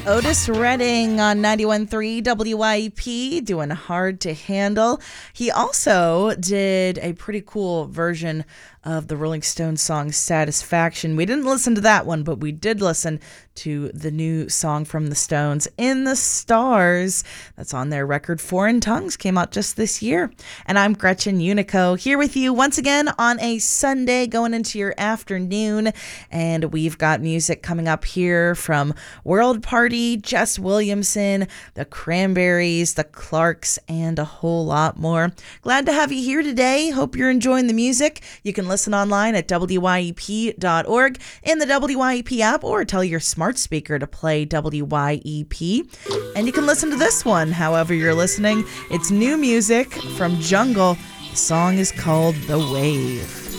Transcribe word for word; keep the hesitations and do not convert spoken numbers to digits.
Otis Redding on ninety-one point three W I E P doing Hard to Handle. He also did a pretty cool version of the Rolling Stones song Satisfaction. We didn't listen to that one, but we did listen to the new song from the Stones, In the Stars. That's on their record Foreign Tongues, came out just this year. And I'm Gretchen Unico here with you once again on a Sunday going into your afternoon. And we've got music coming up here from World Party, Jess Williamson, the Cranberries, the Clarks, and a whole lot more. Glad to have you here today. Hope you're enjoying the music. You can listen online at W Y E P dot org, in the W Y E P app, or tell your smart speaker to play W Y E P. And you can listen to this one however you're listening. It's new music from Jungle. The song is called The Wave.